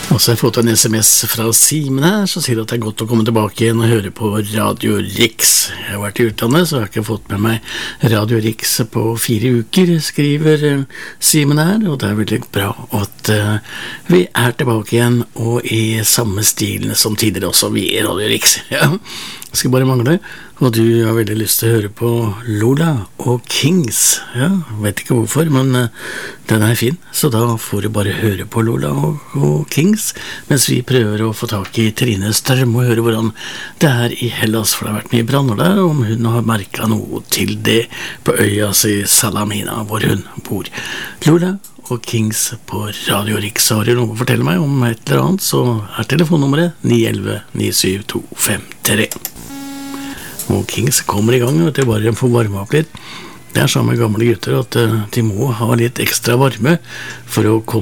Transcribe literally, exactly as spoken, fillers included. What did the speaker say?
Og så har jeg fått en sms fra Simen her, så sier at det er godt å komme tilbake igjen og høre på Radio Riks. Jeg har vært i utlandet, så jeg har ikke fått med meg Radio Riks på fire uker, skriver Simen her, og det er veldig bra at uh, vi er tilbake igjen, og i samme stilen som tidligere også, vi i Radio Riks. Ja, det skal bare mangle. Og du har veldig lyst til å høre på Lola og Kings. Ja, vet ikke hvorfor, men uh, den er fin. Så da får du bare høre på Lola og, og Kings, mens vi prøver å få tak i Trine Strøm og høre hvordan det er i Hellas, for det har vært mye branner der, om hun har merket noe til det på øya si Salamina, hvor hun bor. Lola og Kings på Radio Riks. Har du noe å fortelle meg om et eller annet, så er telefonnummeret ni ett ett ni syv to fem tre. Og Kings kommer i gang, vet du, bare får varme opp litt. Det er samme gamle gutter at uh, de må ha litt ekstra varme for å komme